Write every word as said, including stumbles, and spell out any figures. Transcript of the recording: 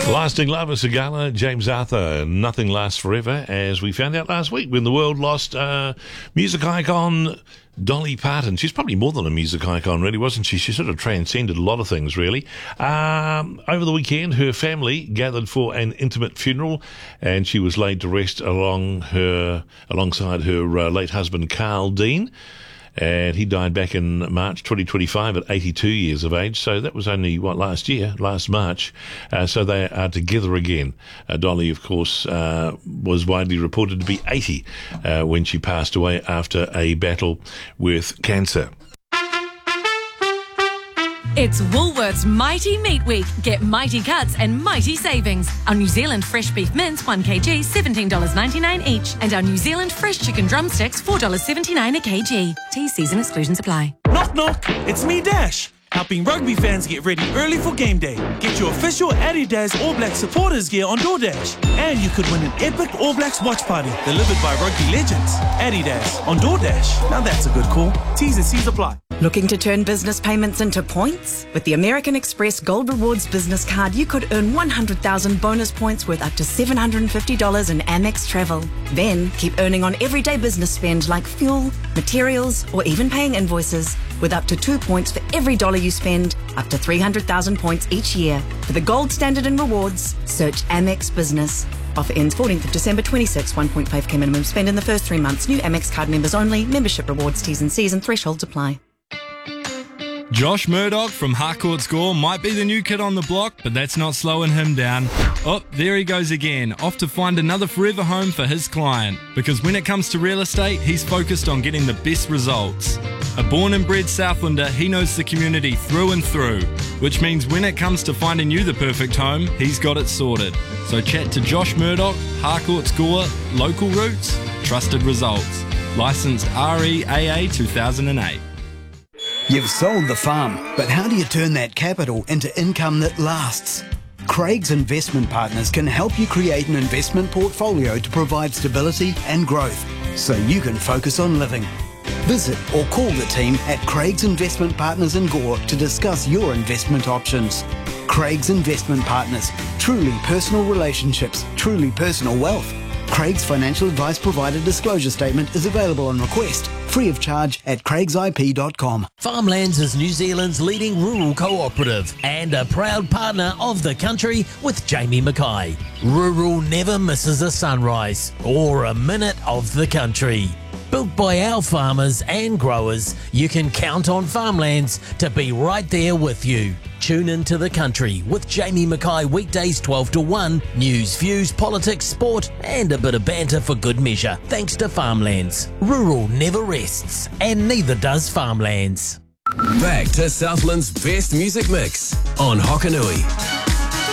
Lasting Love, a Sagala, James Arthur, Nothing Lasts Forever, as we found out last week when the world lost uh, music icon Dolly Parton. She's probably more than a music icon, really, wasn't she? She sort of transcended a lot of things, really. Um, over the weekend, her family gathered for an intimate funeral, and she was laid to rest along her, alongside her uh, late husband, Carl Dean. And he died back in March twenty twenty-five at eighty-two years of age. So that was only, what, last year, last March. Uh, so they are together again. Uh, Dolly, of course, uh, was widely reported to be eighty uh, when she passed away after a battle with cancer. It's Woolworths Mighty Meat Week. Get mighty cuts and mighty savings. Our New Zealand fresh beef mince, one kilogram, seventeen dollars ninety-nine each. And our New Zealand fresh chicken drumsticks, four dollars seventy-nine a kg. T season exclusions apply. Knock knock, it's me Dash, helping rugby fans get ready early for game day. Get your official Adidas All Blacks supporters gear on DoorDash. And you could win an epic All Blacks watch party delivered by rugby legends. Adidas on DoorDash. Now that's a good call. T's and C's apply. Looking to turn business payments into points? With the American Express Gold Rewards business card, you could earn one hundred thousand bonus points worth up to seven hundred fifty dollars in Amex travel. Then keep earning on everyday business spend like fuel, materials, or even paying invoices. With up to two points for every dollar you spend, up to three hundred thousand points each year. For the gold standard in rewards, search Amex Business. Offer ends fourteenth of December twenty-six. one point five k minimum spend in the first three months. New Amex card members only. Membership rewards, T's and C's and thresholds apply. Josh Murdoch from Harcourt Score might be the new kid on the block, but that's not slowing him down. Oh, there he goes again, off to find another forever home for his client. Because when it comes to real estate, he's focused on getting the best results. A born and bred Southlander, he knows the community through and through, which means when it comes to finding you the perfect home, he's got it sorted. So chat to Josh Murdoch, Harcourt Score, local roots, trusted results. Licensed R E A A two thousand eight. You've sold the farm, but how do you turn that capital into income that lasts? Craig's Investment Partners can help you create an investment portfolio to provide stability and growth, so you can focus on living. Visit or call the team at Craig's Investment Partners in Gore to discuss your investment options. Craig's Investment Partners, truly personal relationships, truly personal wealth. Craig's financial advice provider disclosure statement is available on request, free of charge at craigs I P dot com. Farmlands is New Zealand's leading rural cooperative and a proud partner of the country with Jamie Mackay. Rural never misses a sunrise or a minute of the country. Built by our farmers and growers, you can count on Farmlands to be right there with you. Tune into the country with Jamie Mackay weekdays twelve to one. News, views, politics, sport, and a bit of banter for good measure. Thanks to Farmlands. Rural never rests, and neither does Farmlands. Back to Southland's best music mix on Hokanui.